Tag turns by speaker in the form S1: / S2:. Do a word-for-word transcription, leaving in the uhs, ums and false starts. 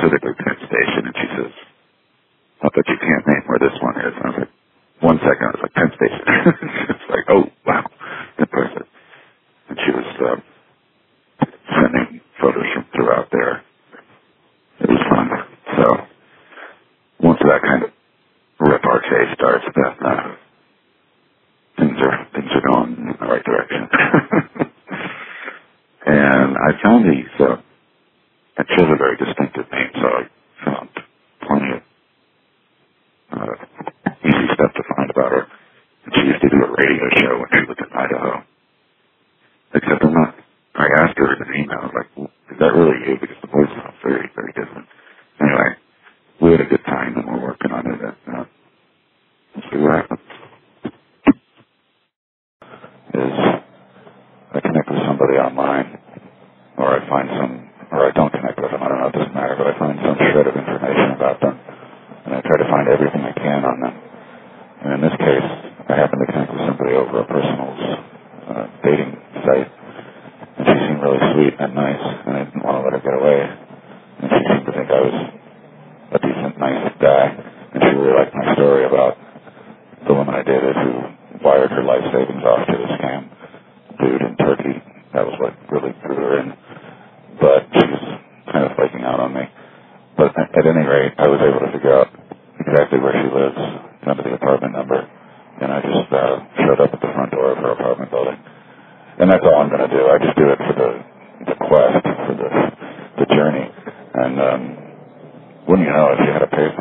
S1: specifically Penn Station, and she says, "I bet you can't name where this one is." And I was like, one second, I was like, Penn Station. It's like, oh, wow, impressive. And she was uh, sending photos from throughout there. It was fun. So once that kind of repartee starts, then uh, things are things are going in the right direction. And I found these, uh, and she has a very distinctive name, so I found plenty of uh, easy stuff to find about her. And she used to do a radio show when she was in Idaho. Except I'm not, I asked her in an email, I was like, well, is that really you? Because the voice sounds very, very different. Anyway, we had a good time and we're working on it. And, uh, we'll see what happens. Is I connect with somebody online, or I find some, or I don't connect with them, I don't know, it doesn't matter, but I find some shred of information about them, and I try to find everything I can on them. And in this case, I happened to connect with somebody over a personal uh, dating site, and she seemed really sweet and nice, and I didn't want to let her get away. And she seemed to think I was a decent, nice guy, and she really liked my story about the woman I dated who wired her life savings off to a scam dude in Turkey. That was what really drew her in. But she was kind of flaking out on me. But at any rate, I was able to figure out exactly where she lives, down to the apartment number, and I just uh, showed up at the front door of her apartment building. And that's all I'm going to do. I just do it for the, the quest, for the, the journey. And um, wouldn't you know, if you had a payphone